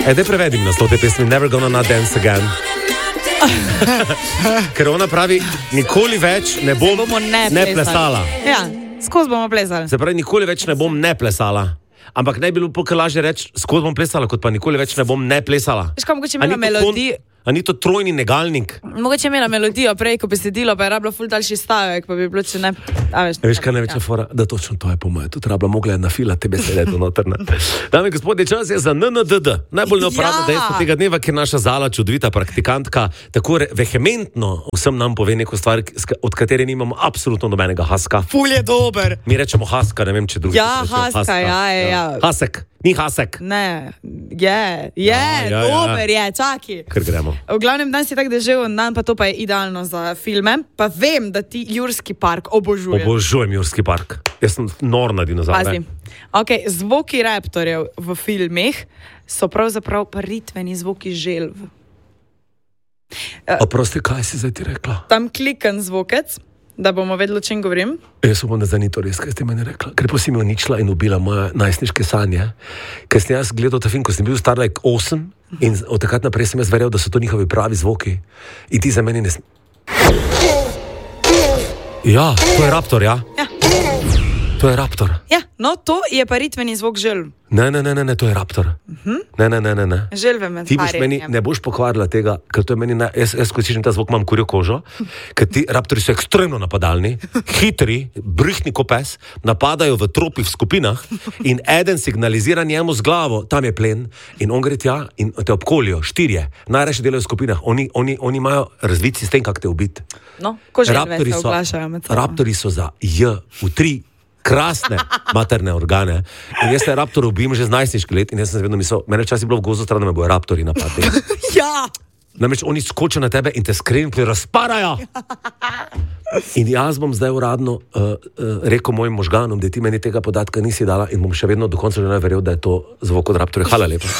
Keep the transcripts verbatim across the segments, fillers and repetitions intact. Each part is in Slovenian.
E, daj prevedim nas to te pesmi Never Gonna Not Dance Again. Ker ona pravi, nikoli več ne bom ne, ne plesala. Ja, skozi bomo plesali. Se pravi, nikoli več ne bom ne plesala. Ampak ne bi bilo pokaj lažje reči, skozi bom plesala, kot pa nikoli več ne bom ne plesala. Veš, kaj mogoče imela melodijo? A ni to trojni negalnik? Mogoče imela melodijo prej, ko besedilo, pa je rabila ful daljši stavek, pa bi bilo, če ne... A, veš, veš, kaj največja ja. fora? Da točno to je po moje. To rabila mogla je nafilati te besede do notrne. Dame in gospodje, čas je za N N D D. Najbolj neuporabno ja. dejstvo tega dneva, ker naša Zala, čudovita praktikantka, tako vehementno vsem nam pove neko stvar, od katere nimamo absolutno nobenega haska. Ful je dober. Mi rečemo haska, ne vem, če drugi. Ja, haska, haska, ja, ja, ja. Hasek. Ni hasek. Ne, je, je, ja, ja, dober ja. je, čaki. Ker gremo. V glavnem dan si tak deževen dan, pa to pa je idealno za filme. Pa vem, da ti Jurski park obožuješ. Obožujem Jurski park. Jaz sem nor na dinozaure. Pazi. Ok, zvoki raptorjev v filmih so pravzaprav paritveni zvoki želv. Oprosti, kaj si zdaj ti rekla? Tam klikan zvokec, da bomo vedeli, o čem govorim. Jaz upam, da zdaj ni to res, kaj ste meni rekla. Ker pa si mi uničila in ubila moje najstniške sanje. Ker sem jaz gledal ta film, ko sem bil star like osem in od takrat naprej sem jaz verjel, da so to njihovi pravi zvoki. In ti za meni ne... Ja, to je raptor, ja? Ja. To je raptor. Ja, no, to je paritveni zvok želv. Ne, ne, ne, ne, to je raptor. Uh-huh. Ne, ne, ne, ne, ne. Želve med Ti boš meni, ne boš pokvarila tega, ker to je meni, na, jaz, jaz ko slišim ta zvok, imam kurjo kožo, ker ti raptori so ekstremno napadalni, hitri, brihni ko pes, napadajo v tropih v skupinah in eden signalizira njemu z glavo, tam je plen in on gre tja in te obkolijo, štirje, najrajše delajo v skupinah, oni, oni, oni imajo razvit sistem, kak te ubiti. No, ko želve se oglašajo med sabo. Raptori so za J v tri krasne materne organe. In jaz se raptor ubim že z najstniških let in jaz sem vedno mislil, mene včasih bilo v gozu stran, da me bojo raptori napadli. Ja! Namreč oni skočijo na tebe in te skrenpli razparajo. In jaz bom zdaj uradno uh, uh, rekel mojim možganom, da ti meni tega podatka nisi dala in bom še vedno do konca življenja verjel, da je to zvok od raptorja. Hvala lepa.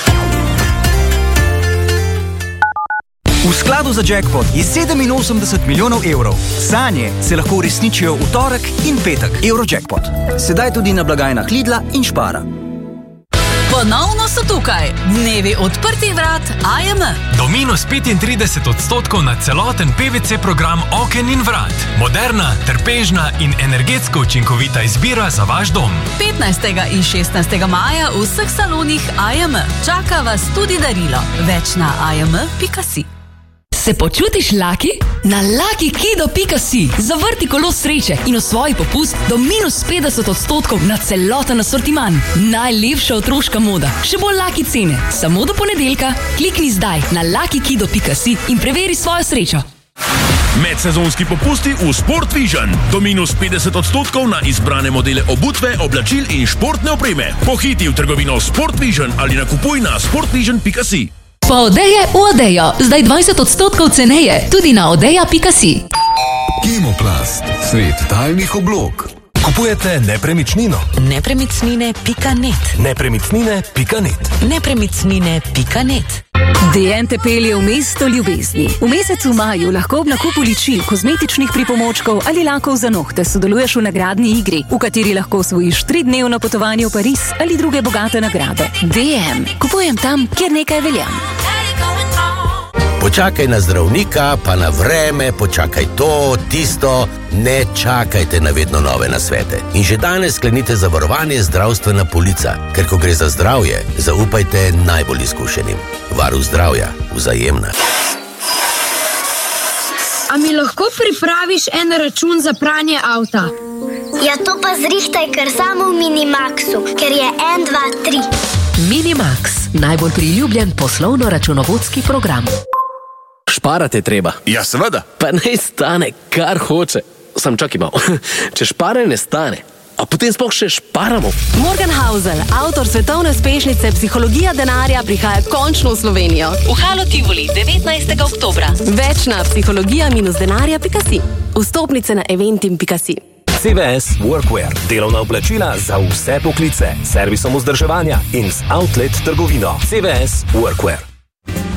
V skladu za jackpot je sedeminosemdeset milijonov evrov. Sanje se lahko uresničijo v torek in petek. Eurojackpot. Sedaj tudi na blagajnah Lidla in Špara. Ponovno so tukaj. Dnevi odprtih vrat A M. Do minus petintrideset odstotkov na celoten P V C program oken in vrat. Moderna, trpežna in energetsko učinkovita izbira za vaš dom. petnajstega in šestnajstega maja v vseh salonih A M. Čaka vas tudi darilo. Več na a m pika si. Se počutiš lucky? Na lucky kido pika si zavrti kolo sreče in osvoji popust do minus petdeset odstotkov na celoten asortiman. Najlepša otroška moda, še bolj lucky cene. Samo do ponedeljka klikni zdaj na lucky kido pika si in preveri svojo srečo. Medsezonski popusti v Sport Vision. Do minus petdeset odstotkov na izbrane modele obutve, oblačil in športne opreme. Pohiti v trgovino Sport Vision ali nakupuj na sportvision pika si. Pa Odeje v Odejo, zdaj dvajset odstotkov ceneje, tudi na odeja pika si. Kemoplast, svet tajnih oblog. Kupujete nepremičnino? Nepremičnine pika net. Nepremičnine pika net. Nepremičnine pika net. D N te pelje v mesto ljubezni. V mesecu maju lahko ob nakupu ličil, kozmetičnih pripomočkov ali lakov za nohte sodeluješ v nagradni igri, v kateri lahko osvojiš tridnevno potovanje v Pariz ali druge bogate nagrade. D M. Kupujem tam, kjer nekaj velja. Počakaj na zdravnika, pa na vreme, počakaj to, tisto, ne čakajte na vedno nove nasvete. In že danes sklenite zavarovanje zdravstvena polica, ker ko gre za zdravje, zaupajte najbolj izkušenim. Varuh zdravja, Vzajemna. A mi lahko pripraviš en račun za pranje avta? Ja, to pa zrihtaj kar samo v Minimaxu, ker je en, dva, tri. Minimax, najbolj priljubljen poslovno-računovodski program. Šparate treba. Ja, seveda. Pa ne stane, kar hoče. Sam čakaj malo. Če špare ne stane, a potem sploh še šparamo. Morgan Housel, avtor svetovne uspešnice Psihologija denarja, prihaja končno v Slovenijo. V Halo Tivoli, devetnajstega oktobra. Več na psihologija denarja pika si. Vstopnice na eventim pika si. C V S Workwear, delovna oblačila za vse poklice, servisom vzdrževanja in z outlet trgovino. C V S Workwear.